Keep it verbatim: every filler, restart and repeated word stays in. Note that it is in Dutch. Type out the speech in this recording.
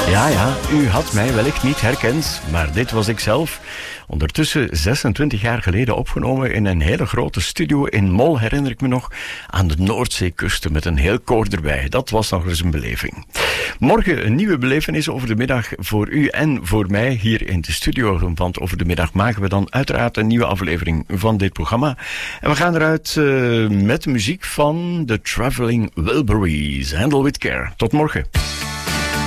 Ja, ja, u had mij wellicht niet herkend, maar dit was ik zelf. Ondertussen zesentwintig jaar geleden opgenomen in een hele grote studio in Mol, herinner ik me nog, aan de Noordzeekusten met een heel koor erbij. Dat was nog eens een beleving. Morgen een nieuwe belevenis over de middag voor u en voor mij hier in de studio. Want over de middag maken we dan uiteraard een nieuwe aflevering van dit programma. En we gaan eruit uh, met de muziek van The Traveling Wilburys. Handle with Care. Tot morgen.